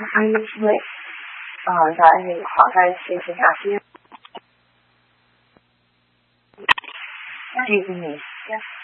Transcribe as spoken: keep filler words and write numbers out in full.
anh Huệ ờ, tại vì họ ra xin xin hạ phía. Gì gì nhỉ?